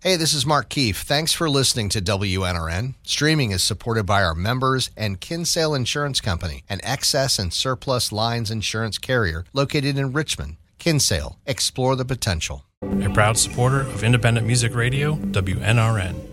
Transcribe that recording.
Hey, this is Mark Keefe. Thanks for listening to WNRN. Streaming is supported by our members and Kinsale Insurance Company, an excess and surplus lines insurance carrier located in Richmond. Kinsale, explore the potential. A proud supporter of independent music radio, WNRN.